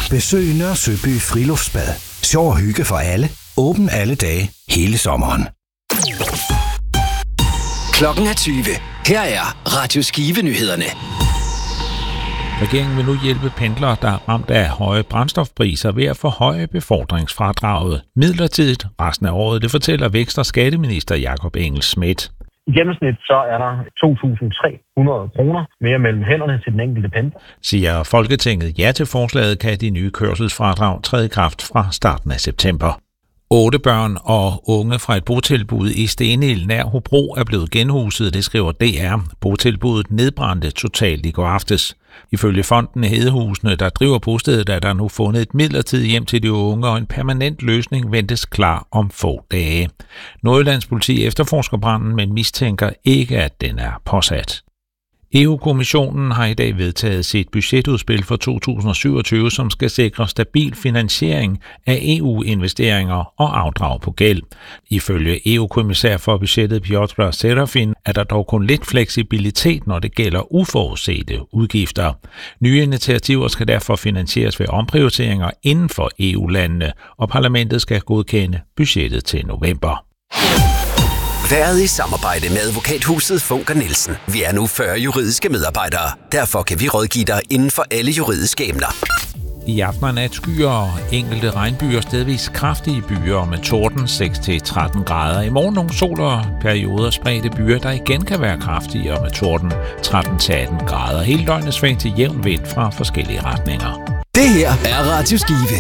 Besøg Nørre Søby Friluftsbad. Sjov og hygge for alle. Åben alle dage, hele sommeren. Klokken er 20. Her er Radio Skive-nyhederne. Regeringen vil nu hjælpe pendlere, der er ramt af høje brændstofpriser ved at forhøje befordringsfradraget midlertidigt resten af året. Det fortæller vækst- og skatteminister Jakob Engel-Schmidt. I gennemsnit så er der 2.300 kroner mere mellem hænderne til den enkelte pendler. Siger Folketinget ja til forslaget, kan de nye kørselsfradrag træde i kraft fra starten af september. 8 børn og unge fra et botilbud i Stenhild nær Hobro er blevet genhuset, det skriver DR. Botilbuddet nedbrændte totalt i går aftes. Ifølge fonden Hedehusene, der driver bostedet, er der nu fundet et midlertidigt hjem til de unge, og en permanent løsning ventes klar om få dage. Nordjyllands politi efterforsker branden, men mistænker ikke, at den er påsat. EU-kommissionen har i dag vedtaget sit budgetudspil for 2027, som skal sikre stabil finansiering af EU-investeringer og afdrag på gæld. Ifølge EU-kommissær for budgettet Piotr Serafin er der dog kun lidt fleksibilitet, når det gælder uforudsete udgifter. Nye initiativer skal derfor finansieres ved omprioriteringer inden for EU-landene, og parlamentet skal godkende budgettet til november. Været i samarbejde med advokathuset Funker Nielsen. Vi er nu 40 juridiske medarbejdere. Derfor kan vi rådgive dig inden for alle juridiske emner. I aften og nat skyer og enkelte regnbyer, stedvis kraftige byer med torden 6-13 grader. I morgen nogle sol og perioder spredte byer, der igen kan være kraftigere med torden 13-18 grader. Hele døgnet sving til jævn vind fra forskellige retninger. Det her er Radio Skive.